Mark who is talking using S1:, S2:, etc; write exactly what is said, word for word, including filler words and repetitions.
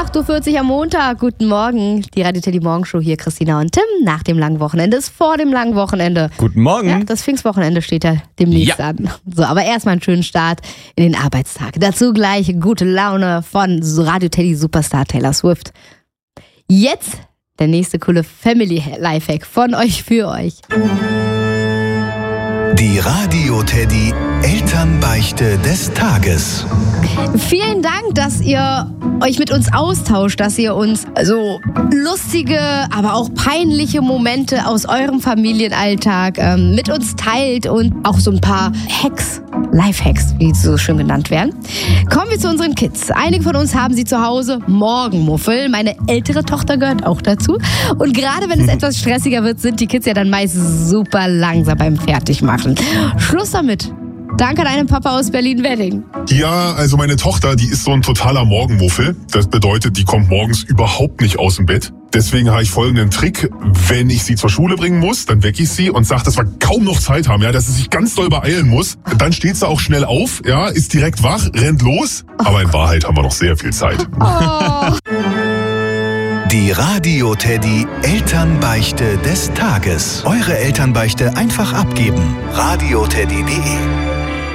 S1: acht Uhr vierzig am Montag. Guten Morgen. Die Radio Teddy Morgenshow hier, Christina und Tim. Nach dem langen Wochenende ist vor dem langen Wochenende.
S2: Guten Morgen.
S1: Ja, das Pfingstwochenende steht ja demnächst
S2: Ja.
S1: an. So, aber erstmal einen schönen Start in den Arbeitstag. Dazu gleich gute Laune von Radio Teddy Superstar Taylor Swift. Jetzt der nächste coole Family Lifehack von euch für euch.
S3: Die Radio Teddy Elternbeichte des Tages.
S1: Vielen Dank, dass ihr euch mit uns austauscht, dass ihr uns so lustige, aber auch peinliche Momente aus eurem Familienalltag ähm, mit uns teilt und auch so ein paar Hacks, Lifehacks, wie sie so schön genannt werden. Kommen wir zu unseren Kids. Einige von uns haben sie zu Hause Morgenmuffel. Meine ältere Tochter gehört auch dazu. Und gerade wenn es etwas stressiger wird, sind die Kids ja dann meist super langsam beim Fertigmachen. Schluss damit. Danke an deinem Papa aus Berlin-Wedding.
S4: Ja, also meine Tochter, die ist so ein totaler Morgenmuffel. Das bedeutet, die kommt morgens überhaupt nicht aus dem Bett. Deswegen habe ich folgenden Trick. Wenn ich sie zur Schule bringen muss, dann wecke ich sie und sage, dass wir kaum noch Zeit haben, ja, dass sie sich ganz doll beeilen muss. Dann steht sie auch schnell auf, ja, ist direkt wach, rennt los. Aber in Wahrheit haben wir noch sehr viel Zeit.
S1: Oh.
S3: Die Radio Teddy Elternbeichte des Tages. Eure Elternbeichte einfach abgeben. radio teddy punkt de